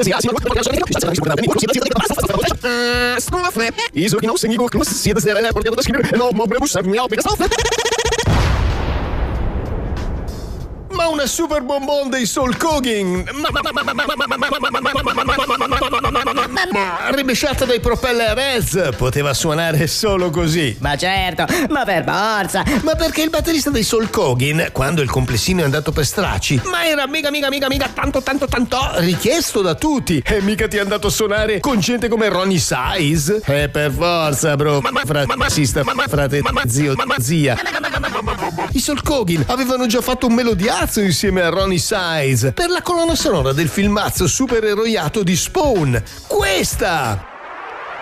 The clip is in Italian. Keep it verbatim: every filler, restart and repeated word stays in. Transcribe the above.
Isso que não sei como se dizer, é porque eu tô escrevendo, não, não, ma una super bonbon dei Soul Cooking, rimesciata dai Propeller Heads, poteva suonare solo così. Ma certo, ma per forza. Ma perché il batterista dei Soul Cooking, quando il complessino è andato per stracci, ma era mega mega mega mega tanto tanto tanto richiesto da tutti, e mica ti è andato a suonare con gente come Ronnie Size? Eh, per forza, bro, frate, frate, zio, zia. I Soul Cooking avevano già fatto un melodiazzo insieme a Ronnie Size per la colonna sonora del filmazzo supereroiato di Spawn. Questa!